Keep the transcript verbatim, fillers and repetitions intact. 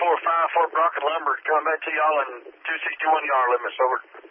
four five Fort Brockett Lumber, coming back to y'all in two sixty-one yard limits. Over.